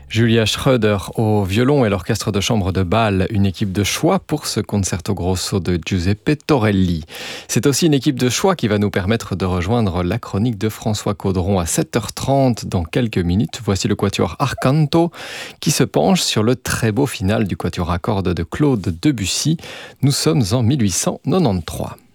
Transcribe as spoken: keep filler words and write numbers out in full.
Julia Schröder au violon et l'orchestre de chambre de Bâle, une équipe de choix pour ce concerto grosso de Giuseppe Torelli. C'est aussi une équipe de choix qui va nous permettre de rejoindre la chronique de François Caudron à sept heures trente dans quelques minutes. Voici le quatuor Arcanto qui se penche sur le très beau final du quatuor à cordes de Claude Debussy. Nous sommes en mille huit cent quatre-vingt-treize.